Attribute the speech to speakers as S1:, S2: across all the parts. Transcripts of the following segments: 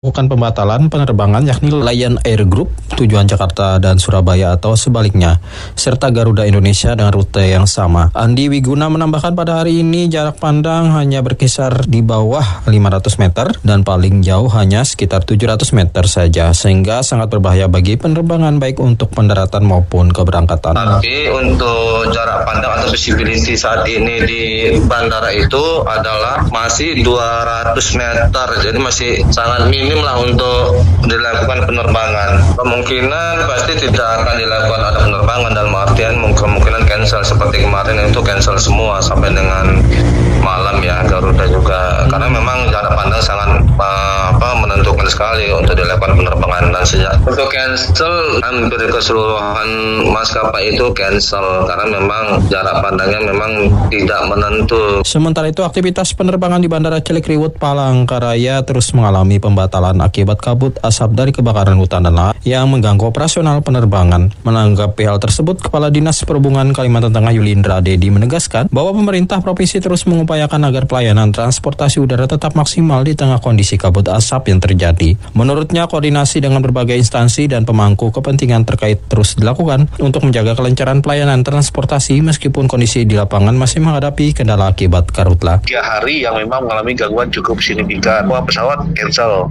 S1: Bukan pembatalan penerbangan yakni Lion Air Group tujuan Jakarta dan Surabaya atau sebaliknya, serta Garuda Indonesia dengan rute yang sama. Andi Wiguna menambahkan pada hari ini jarak pandang hanya berkisar di bawah 500 meter dan paling jauh hanya sekitar 700 meter saja, sehingga sangat berbahaya bagi penerbangan baik untuk pendaratan maupun keberangkatan.
S2: Tapi untuk jarak pandang atau visibility saat ini di bandara itu adalah masih 200 meter, jadi masih sangat minim lah untuk dilakukan penerbangan. Kemungkinan pasti tidak akan dilakukan ada penerbangan, dalam artian kemungkinan cancel seperti kemarin itu cancel semua sampai dengan malam ya, Garuda juga, karena memang jarak pandang sangat menentukan sekali untuk dilakukan penerbangan. Dan sejak untuk cancel hampir keseluruhan maskapai itu cancel karena memang jarak pandangnya memang tidak menentu.
S1: Sementara itu aktivitas penerbangan di Bandara Cilikriwut Palangkaraya terus mengalami pembatalan akibat kabut asap dari kebakaran hutan dan lahan yang mengganggu operasional penerbangan. Menanggapi hal tersebut, Kepala Dinas Perhubungan Kalimantan Tengah Yulindra Dedi menegaskan bahwa pemerintah provinsi terus mengupayakan agar pelayanan transportasi udara tetap maksimal di tengah kondisi kabut asap yang terjadi. Menurutnya, koordinasi dengan berbagai instansi dan pemangku kepentingan terkait terus dilakukan untuk menjaga kelancaran pelayanan transportasi meskipun kondisi di lapangan masih menghadapi kendala akibat karhutla.
S3: 3 hari yang memang mengalami gangguan cukup signifikan. Pesawat cancel.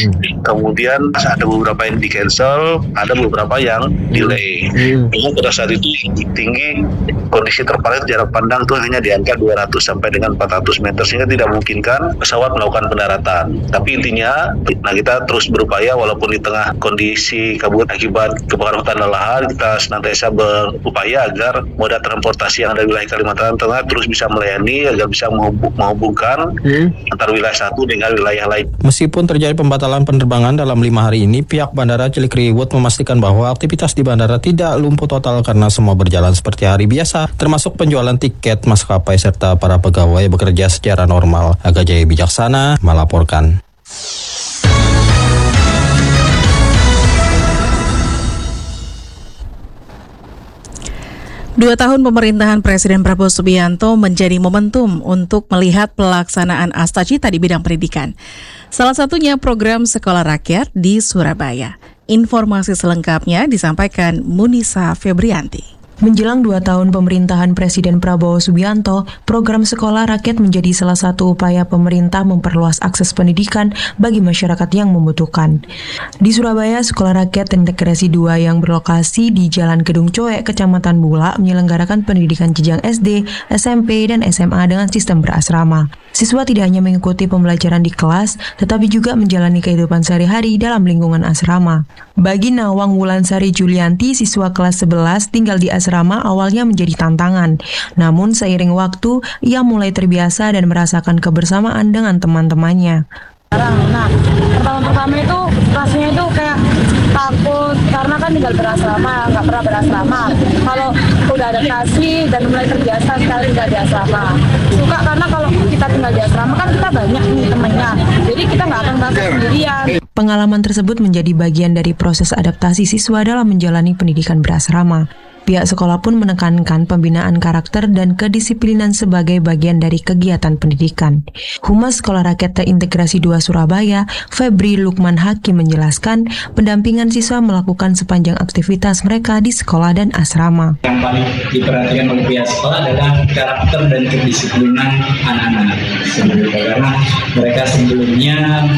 S3: Kemudian ada beberapa yang di cancel, ada beberapa yang delay. Memang pada saat itu tinggi kondisi terparah jarak pandang itu hanya di angka 200 sampai dengan 400 meter, sehingga tidak memungkinkan pesawat melakukan pendaratan. Tapi intinya, kita terus berupaya walaupun di tengah kondisi kabut akibat kebakaran hutan dan lahan, kita senantiasa berupaya agar moda transportasi yang ada di wilayah Kalimantan Tengah terus bisa melayani agar bisa menghubungkan antara wilayah satu dengan wilayah lain.
S1: Meskipun terjadi pembatalan penerbangan dalam 5 hari ini, pihak Bandara Cilikriwut memastikan bahwa aktivitas di bandara tidak lumpuh total karena semua berjalan seperti hari biasa, termasuk penjualan tiket maskapai serta para pegawai bekerja secara normal. Aga Jaya Bijaksana melaporkan.
S4: Dua tahun pemerintahan Presiden Prabowo Subianto menjadi momentum untuk melihat pelaksanaan Astacita di bidang pendidikan. Salah satunya program Sekolah Rakyat di Surabaya. Informasi selengkapnya disampaikan Munisa Febrianti.
S5: Menjelang 2 tahun pemerintahan Presiden Prabowo Subianto, program Sekolah Rakyat menjadi salah satu upaya pemerintah memperluas akses pendidikan bagi masyarakat yang membutuhkan. Di Surabaya, Sekolah Rakyat Integrasi 2 yang berlokasi di Jalan Gedung Coek, Kecamatan Bula, menyelenggarakan pendidikan jenjang SD, SMP, dan SMA dengan sistem berasrama. Siswa tidak hanya mengikuti pembelajaran di kelas, tetapi juga menjalani kehidupan sehari-hari dalam lingkungan asrama. Bagi Nawang Wulansari Julianti, siswa kelas 11 tinggal di asrama awalnya menjadi tantangan. Namun seiring waktu, ia mulai terbiasa dan merasakan kebersamaan dengan teman-temannya.
S6: Nah, pertama-tama itu rasanya itu kayak takut karena kan tinggal berasrama, nggak pernah berasrama. Kalau udah adaptasi dan mulai terbiasa sekali tinggal di asrama. Suka karena kalau kita tinggal di asrama kan kita banyak nih temennya, jadi kita nggak akan merasa sendirian.
S5: Pengalaman tersebut menjadi bagian dari proses adaptasi siswa dalam menjalani pendidikan berasrama. Pihak sekolah pun menekankan pembinaan karakter dan kedisiplinan sebagai bagian dari kegiatan pendidikan. Humas Sekolah Rakyat Terintegrasi 2 Surabaya, Febri Lukman Hakim menjelaskan, pendampingan siswa melakukan sepanjang aktivitas mereka di sekolah dan asrama.
S7: Yang paling diperhatikan oleh pihak sekolah adalah karakter dan kedisiplinan anak-anak. Karena mereka sebelumnya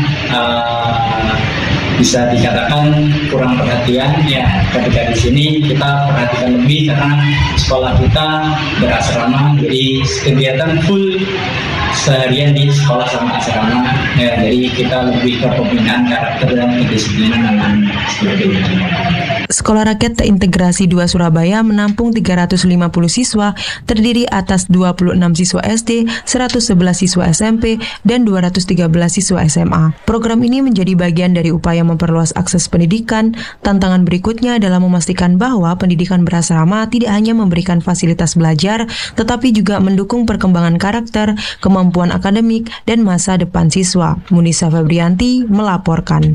S7: bisa dikatakan kurang perhatian, ya ketika di sini kita perhatikan lebih karena sekolah kita berasrama, jadi kegiatan full seharian di sekolah sama asrama, ya, jadi kita lebih ke pembinaan karakter dan kedisiplinan anak-anak seperti itu.
S5: Sekolah Rakyat Terintegrasi 2 Surabaya menampung 350 siswa, terdiri atas 26 siswa SD, 111 siswa SMP, dan 213 siswa SMA. Program ini menjadi bagian dari upaya memperluas akses pendidikan. Tantangan berikutnya adalah memastikan bahwa pendidikan berasrama tidak hanya memberikan fasilitas belajar, tetapi juga mendukung perkembangan karakter, kemampuan akademik, dan masa depan siswa. Munisa Febrianti melaporkan.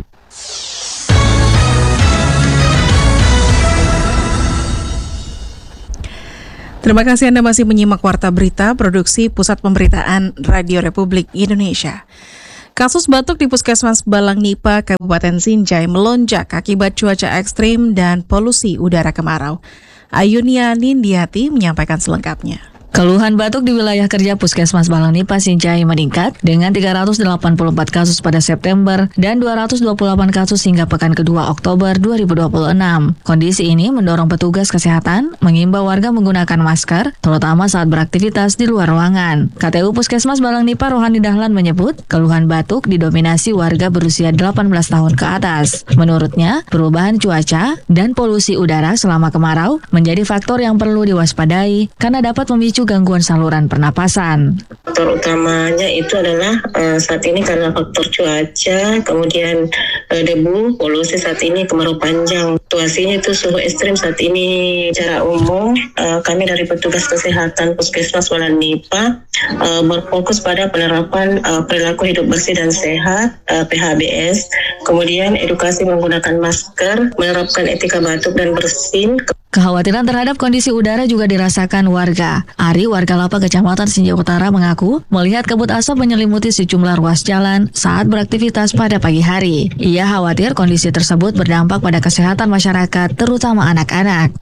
S4: Terima kasih Anda masih menyimak Warta Berita Produksi Pusat Pemberitaan Radio Republik Indonesia. Kasus batuk di Puskesmas Balang Nipa, Kabupaten Sinjai melonjak akibat cuaca ekstrim dan polusi udara kemarau. Ayunia Nindiati menyampaikan selengkapnya.
S8: Keluhan batuk di wilayah kerja Puskesmas Balang Nipa Sinjai meningkat dengan 384 kasus pada September dan 228 kasus hingga pekan kedua Oktober 2026. Kondisi ini mendorong petugas kesehatan mengimbau warga menggunakan masker, terutama saat beraktivitas di luar ruangan. KTU Puskesmas Balang Nipa Rohani Dahlan menyebut, keluhan batuk didominasi warga berusia 18 tahun ke atas. Menurutnya, perubahan cuaca dan polusi udara selama kemarau menjadi faktor yang perlu diwaspadai karena dapat memicu gangguan saluran pernapasan.
S9: Faktor utamanya itu adalah saat ini karena faktor cuaca, kemudian debu, polusi saat ini kemarau panjang. Situasinya itu suhu ekstrim saat ini. Secara umum, kami dari petugas kesehatan Puskesmas Balang Nipa berfokus pada penerapan perilaku hidup bersih dan sehat (PHBS), kemudian edukasi menggunakan masker, menerapkan etika batuk dan bersin.
S8: Kekhawatiran terhadap kondisi udara juga dirasakan warga. Ari, warga Lapa Kecamatan Sinjai Utara mengaku melihat kabut asap menyelimuti sejumlah ruas jalan saat beraktivitas pada pagi hari. Ia khawatir kondisi tersebut berdampak pada kesehatan masyarakat, terutama anak-anak.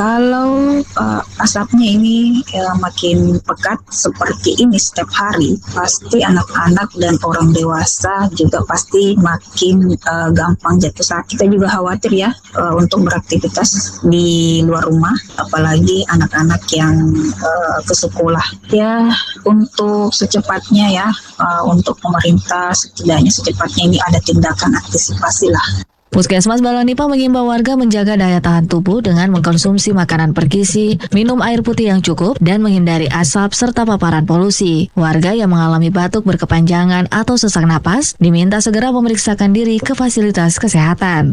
S10: Kalau asapnya ini makin pekat seperti ini setiap hari, pasti anak-anak dan orang dewasa juga pasti makin gampang jatuh sakit. Kita juga khawatir ya untuk beraktivitas di luar rumah, apalagi anak-anak yang ke sekolah. Ya, untuk secepatnya ya, untuk pemerintah setidaknya secepatnya ini ada tindakan antisipasi lah.
S8: Puskesmas Balang Nipa mengimbau warga menjaga daya tahan tubuh dengan mengkonsumsi makanan bergizi, minum air putih yang cukup, dan menghindari asap serta paparan polusi. Warga yang mengalami batuk berkepanjangan atau sesak napas diminta segera memeriksakan diri ke fasilitas kesehatan.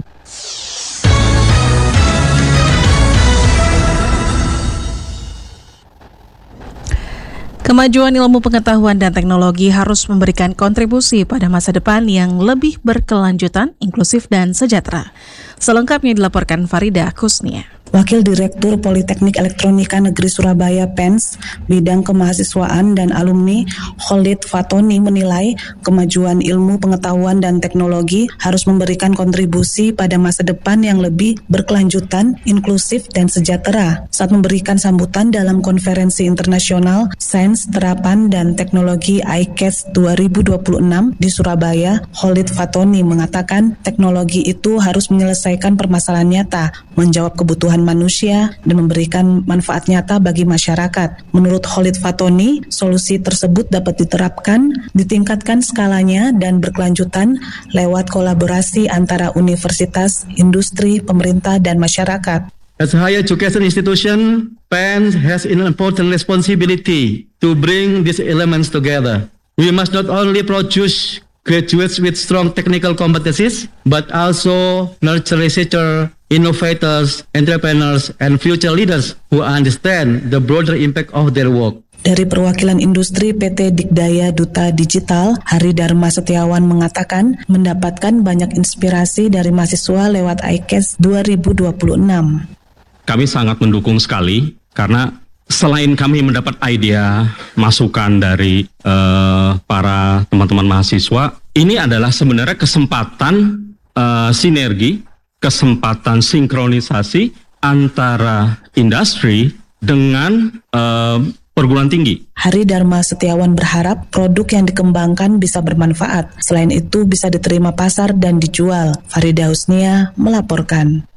S4: Kemajuan ilmu pengetahuan dan teknologi harus memberikan kontribusi pada masa depan yang lebih berkelanjutan, inklusif, dan sejahtera. Selengkapnya dilaporkan Farida Kusnia.
S11: Wakil Direktur Politeknik Elektronika Negeri Surabaya PENS, bidang kemahasiswaan dan alumni Khalid Fatoni menilai kemajuan ilmu pengetahuan dan teknologi harus memberikan kontribusi pada masa depan yang lebih berkelanjutan, inklusif, dan sejahtera. Saat memberikan sambutan dalam konferensi internasional Sains, Terapan, dan Teknologi ICAST 2026 di Surabaya, Khalid Fatoni mengatakan teknologi itu harus menyelesaikan permasalahan nyata, menjawab kebutuhan manusia, dan memberikan manfaat nyata bagi masyarakat. Menurut Khalid Fatoni, solusi tersebut dapat diterapkan, ditingkatkan skalanya, dan berkelanjutan lewat kolaborasi antara universitas, industri, pemerintah, dan masyarakat.
S12: As a higher education institution, PENS has an important responsibility to bring these elements together. We must not only produce graduates with strong technical competencies, but also nurture researchers, innovators, entrepreneurs, and future leaders who understand the broader impact of their work.
S11: Dari perwakilan industri PT Dikdaya Duta Digital, Hari Dharma Setiawan mengatakan mendapatkan banyak inspirasi dari mahasiswa lewat ICAST 2026.
S13: Kami sangat mendukung sekali karena selain kami mendapat ide, masukan dari para teman-teman mahasiswa, ini adalah sebenarnya kesempatan sinergi, kesempatan sinkronisasi antara industri dengan perguruan tinggi.
S11: Hari Dharma Setiawan berharap produk yang dikembangkan bisa bermanfaat. Selain itu bisa diterima pasar dan dijual. Farida Husnia melaporkan.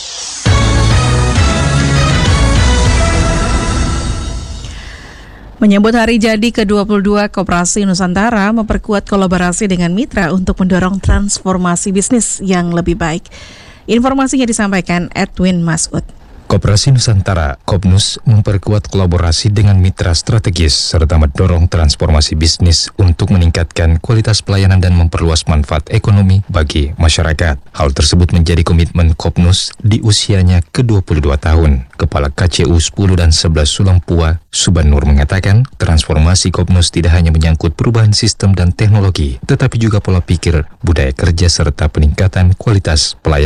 S4: Menyambut hari jadi ke-22, Koperasi Nusantara memperkuat kolaborasi dengan mitra untuk mendorong transformasi bisnis yang lebih baik. Informasinya disampaikan Edwin Masud.
S14: Koperasi Nusantara, Kopnus, memperkuat kolaborasi dengan mitra strategis serta mendorong transformasi bisnis untuk meningkatkan kualitas pelayanan dan memperluas manfaat ekonomi bagi masyarakat. Hal tersebut menjadi komitmen Kopnus di usianya ke-22 tahun. Kepala KCU 10 dan 11 Sulampua, Subanur mengatakan, transformasi Kopnus tidak hanya menyangkut perubahan sistem dan teknologi, tetapi juga pola pikir, budaya kerja serta peningkatan kualitas pelayanan.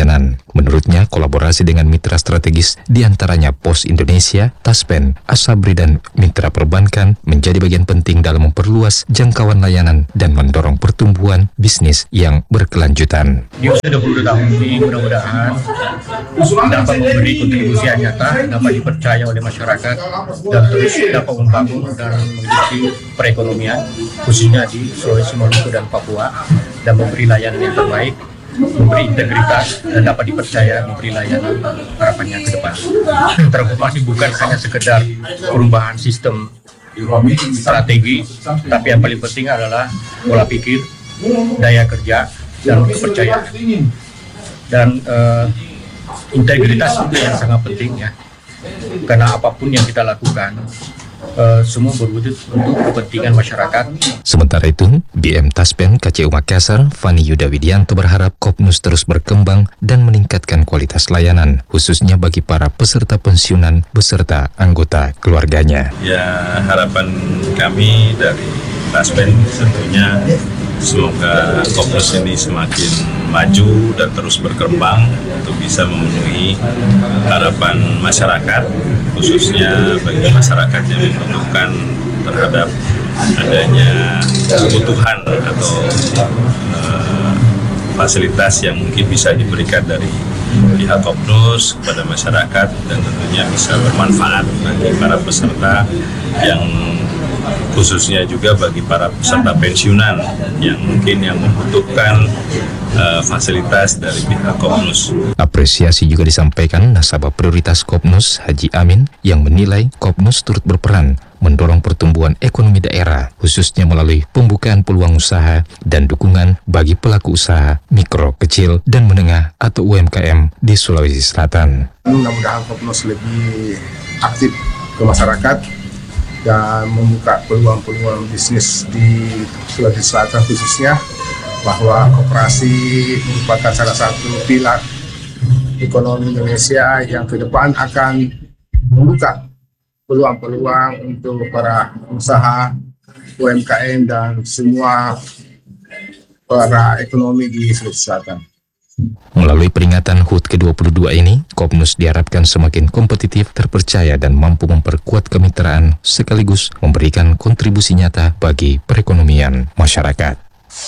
S14: Menurutnya, kolaborasi dengan mitra strategis diantaranya Pos Indonesia, Taspen, Asabri, dan mitra perbankan menjadi bagian penting dalam memperluas jangkauan layanan dan mendorong pertumbuhan bisnis yang berkelanjutan.
S15: Di usia 22 tahun ini mudah-mudahan dapat memberi kontribusi yang nyata, dapat dipercaya oleh masyarakat, dan terus dapat membangun dan menghidupi perekonomian, khususnya di Sulawesi, Maluku, dan Papua, dan memberi layanan yang terbaik, memberi integritas, dan dapat dipercaya memberi layanan harapannya ke depan. Transformasi bukan hanya sekedar perubahan sistem strategi, tapi yang paling penting adalah pola pikir, daya kerja, dan kepercayaan. Dan integritas itu yang sangat penting ya, karena apapun yang kita lakukan semua berwujud untuk kepentingan masyarakat.
S14: Sementara itu, BM Taspen KCU Makassar, Fani Yuda Widianto berharap Kopnus terus berkembang dan meningkatkan kualitas layanan, khususnya bagi para peserta pensiunan beserta anggota keluarganya.
S16: Ya, harapan kami dari Taspen tentunya semoga Kopnus ini semakin maju dan terus berkembang untuk bisa memenuhi harapan masyarakat, khususnya bagi masyarakat yang membutuhkan terhadap adanya kebutuhan atau fasilitas yang mungkin bisa diberikan dari pihak Kopnus kepada masyarakat, dan tentunya bisa bermanfaat bagi para peserta yang khususnya juga bagi para peserta pensiunan yang mungkin yang membutuhkan fasilitas dari pihak Kopnus.
S14: Apresiasi juga disampaikan nasabah prioritas Kopnus Haji Amin yang menilai Kopnus turut berperan mendorong pertumbuhan ekonomi daerah, khususnya melalui pembukaan peluang usaha dan dukungan bagi pelaku usaha mikro, kecil, dan menengah atau UMKM di Sulawesi Selatan.
S17: Mudah-mudahan Kopnus lebih aktif ke masyarakat dan membuka peluang-peluang bisnis di Sulawesi Selatan khususnya, bahwa koperasi merupakan salah satu pilar ekonomi Indonesia yang ke depan akan membuka peluang-peluang untuk para usaha, UMKM, dan semua para ekonomi di Sulawesi Selatan.
S14: Melalui peringatan HUT ke-22 ini, Kopnus diharapkan semakin kompetitif, terpercaya, dan mampu memperkuat kemitraan sekaligus memberikan kontribusi nyata bagi perekonomian masyarakat.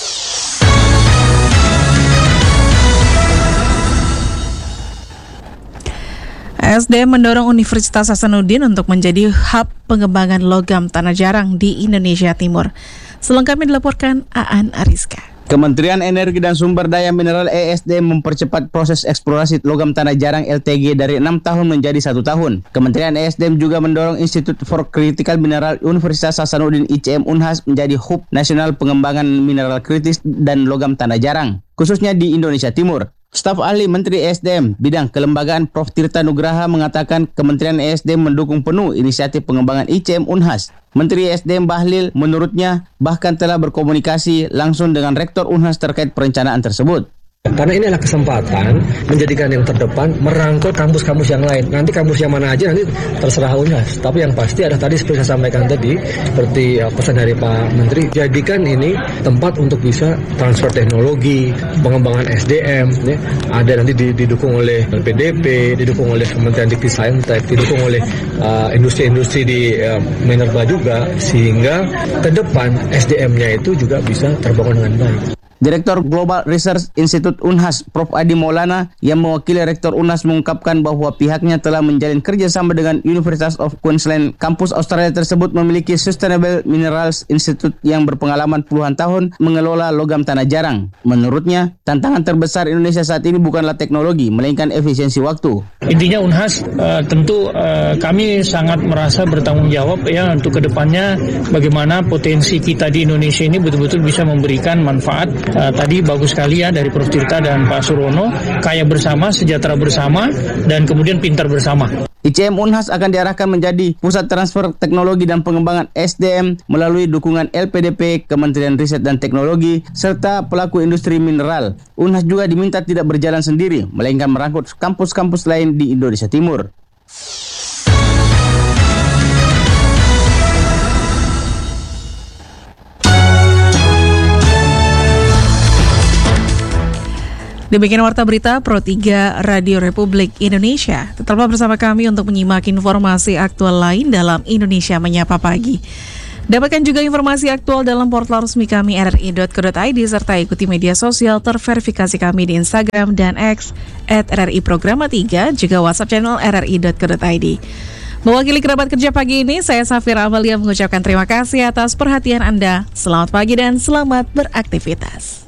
S4: ASDM mendorong Universitas Hasanuddin untuk menjadi hub pengembangan logam tanah jarang di Indonesia Timur. Selengkapnya dilaporkan Aan Ariska.
S18: Kementerian Energi dan Sumber Daya Mineral ESDM mempercepat proses eksplorasi logam tanah jarang LTG dari 6 tahun menjadi 1 tahun. Kementerian ESDM juga mendorong Institute for Critical Mineral Universitas Hasanuddin ICM Unhas menjadi hub nasional pengembangan mineral kritis dan logam tanah jarang, khususnya di Indonesia Timur. Staf ahli Menteri ESDM bidang kelembagaan Prof. Tirta Nugraha mengatakan Kementerian ESDM mendukung penuh inisiatif pengembangan ICM Unhas. Menteri ESDM Bahlil menurutnya bahkan telah berkomunikasi langsung dengan Rektor Unhas terkait perencanaan tersebut.
S19: Karena ini adalah kesempatan menjadikan yang terdepan merangkul kampus-kampus yang lain. Nanti kampus yang mana aja nanti terserah Unhas. Tapi yang pasti ada tadi seperti saya sampaikan tadi, seperti pesan dari Pak Menteri, jadikan ini tempat untuk bisa transfer teknologi, pengembangan SDM. Ya. Ada nanti didukung oleh LPDP, didukung oleh Kementerian Dikti Saintek, didukung oleh industri-industri di Minerba juga, sehingga ke depan SDM-nya itu juga bisa terbangun dengan baik.
S18: Direktur Global Research Institute Unhas, Prof. Adi Maulana, yang mewakili Rektor Unhas mengungkapkan bahwa pihaknya telah menjalin kerjasama dengan University of Queensland. Kampus Australia tersebut memiliki Sustainable Minerals Institute yang berpengalaman puluhan tahun mengelola logam tanah jarang. Menurutnya, tantangan terbesar Indonesia saat ini bukanlah teknologi, melainkan efisiensi waktu.
S20: Intinya Unhas tentu kami sangat merasa bertanggung jawab ya untuk kedepannya bagaimana potensi kita di Indonesia ini betul-betul bisa memberikan manfaat. Tadi bagus sekali ya dari Prof. Tirta dan Pak Surono, kaya bersama, sejahtera bersama, dan kemudian pintar bersama.
S18: ICM Unhas akan diarahkan menjadi pusat transfer teknologi dan pengembangan SDM melalui dukungan LPDP, Kementerian Riset dan Teknologi, serta pelaku industri mineral. Unhas juga diminta tidak berjalan sendiri, melainkan merangkul kampus-kampus lain di Indonesia Timur.
S4: Demikian Warta Berita Pro 3 Radio Republik Indonesia. Tetaplah bersama kami untuk menyimak informasi aktual lain dalam Indonesia Menyapa Pagi. Dapatkan juga informasi aktual dalam portal resmi kami rri.co.id serta ikuti media sosial terverifikasi kami di Instagram dan X @RRI_Programa3 juga WhatsApp channel rri.co.id. Mewakili kerabat kerja pagi ini, saya Safira Amalia mengucapkan terima kasih atas perhatian Anda. Selamat pagi dan selamat beraktivitas.